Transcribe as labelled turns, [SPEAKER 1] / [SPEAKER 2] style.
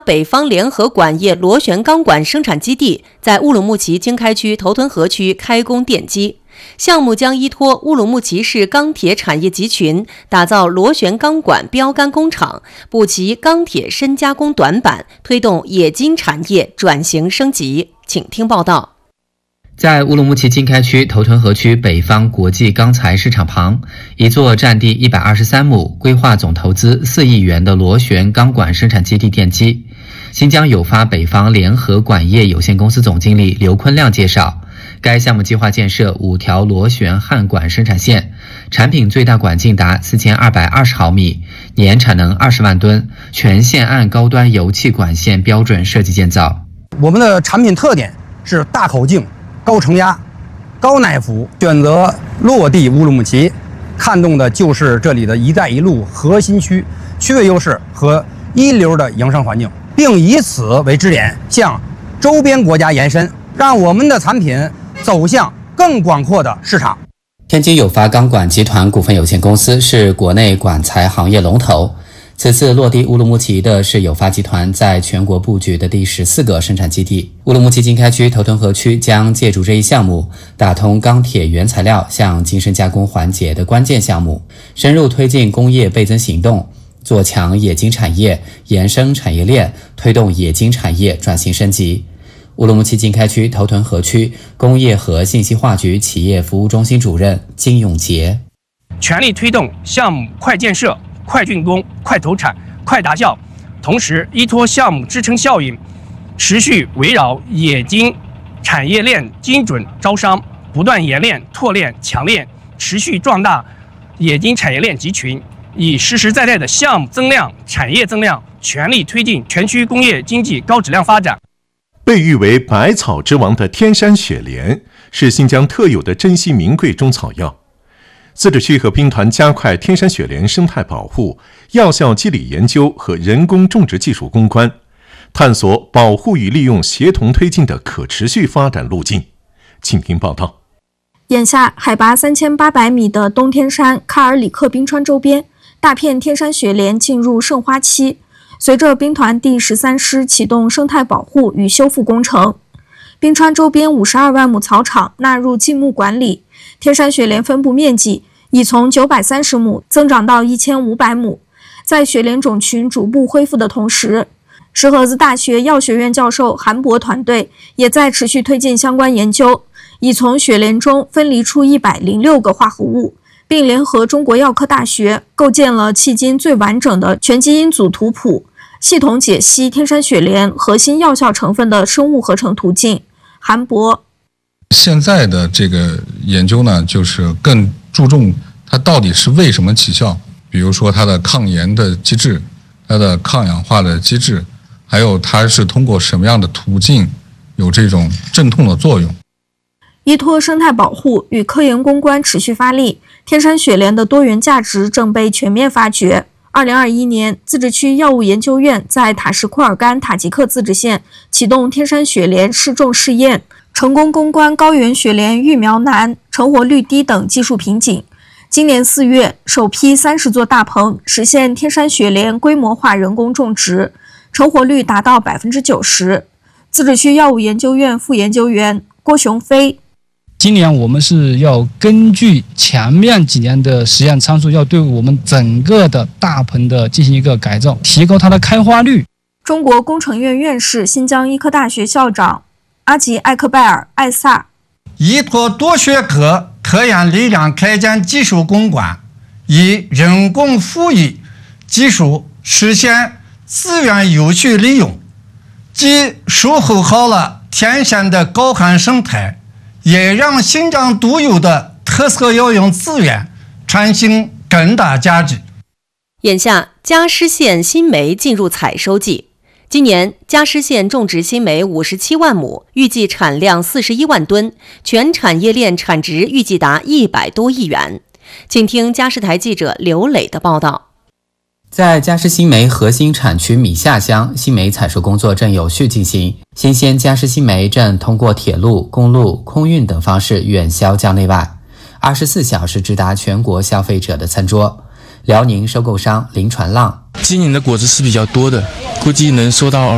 [SPEAKER 1] 北方联合管业螺旋钢管生产基地在乌鲁木齐经开区头屯河区开工奠基。项目将依托乌鲁木齐市钢铁产业集群，打造螺旋钢管标杆工厂，补齐钢铁深加工短板，推动冶金产业转型升级。请听报道。
[SPEAKER 2] 在乌鲁木齐经开区头屯河区北方国际钢材市场旁，一座占地123亩、规划总投资4亿元的螺旋钢管生产基地奠基。新疆有发北方联合管业有限公司总经理刘坤亮介绍，该项目计划建设5条螺旋焊管生产线，产品最大管径达4220毫米，年产能20万吨，全线按高端油气管线标准设计建造。
[SPEAKER 3] 我们的产品特点是大口径、高承压、高耐腐，选择落地乌鲁木齐，看重的就是这里的一带一路核心区区位优势和一流的营商环境，并以此为支点向周边国家延伸，让我们的产品走向更广阔的市场。
[SPEAKER 2] 天津有发钢管集团股份有限公司是国内管材行业龙头，此次落地乌鲁木齐的是有发集团在全国布局的第14个生产基地。乌鲁木齐经开区头屯河区将借助这一项目，打通钢铁原材料向精深加工环节的关键项目，深入推进工业倍增行动，做强冶金产业延伸产业链，推动冶金产业转型升级。乌鲁木齐经开区头屯河区工业和信息化局企业服务中心主任金永杰：
[SPEAKER 4] 全力推动项目快建设、快竣工、快投产、快达效，同时依托项目支撑效应，持续围绕冶金产业链精准招商，不断冶炼、拓炼、强炼，持续壮大冶金产业链集群，以实实在在的项目增量、产业增量，全力推进全区工业经济高质量发展。
[SPEAKER 5] 被誉为百草之王的天山雪莲是新疆特有的珍稀名贵中草药。自治区和兵团加快天山雪莲生态保护、药效机理研究和人工种植技术攻关，探索保护与利用协同推进的可持续发展路径。请听报道。
[SPEAKER 6] 眼下，海拔3800米的东天山喀尔里克冰川周边，大片天山雪莲进入盛花期。随着兵团第13师启动生态保护与修复工程，冰川周边52万亩草场纳入禁牧管理，天山雪莲分布面积已从930亩增长到1500亩。在雪莲种群逐步恢复的同时，石河子大学药学院教授韩博团队也在持续推进相关研究，已从雪莲中分离出106个化合物，并联合中国药科大学构建了迄今最完整的全基因组图谱，系统解析天山雪莲核心药效成分的生物合成途径。韩博：
[SPEAKER 7] 现在的这个研究呢，就是更注重它到底是为什么起效，比如说它的抗炎的机制、它的抗氧化的机制，还有它是通过什么样的途径有这种镇痛的作用。
[SPEAKER 6] 依托生态保护与科研攻关持续发力，天山雪莲的多元价值正被全面发掘。2021年，自治区药物研究院在塔什库尔干塔吉克自治县启动天山雪莲试种试验，成功攻关高原雪莲育苗难、成活率低等技术瓶颈。今年4月，首批30座大棚实现天山雪莲规模化人工种植，成活率达到90%。自治区药物研究院副研究员郭雄飞：
[SPEAKER 8] 今年我们是要根据前面几年的实验参数，要对我们整个的大棚的进行一个改造，提高它的开花率。
[SPEAKER 6] 中国工程院院士、新疆医科大学校长阿吉艾克拜尔艾萨：
[SPEAKER 9] 依托多学科科研力量开展技术攻关，以人工复育技术实现资源有序利用，既守护好了天山的高寒生态，也让新疆独有的特色药用资源产生更大价值。
[SPEAKER 1] 眼下，佳施县新梅进入采收季。今年，佳施县种植新梅57万亩，预计产量41万吨，全产业链产值预计达100多亿元。请听佳士台记者刘磊的报道。
[SPEAKER 2] 在佳施新梅核心产区米下乡，新梅采收工作正有序进行。新鲜佳施新梅正通过铁路、公路、空运等方式远销疆内外，24小时直达全国消费者的餐桌。辽宁收购商林传浪：
[SPEAKER 10] 今年的果子是比较多的，估计能收到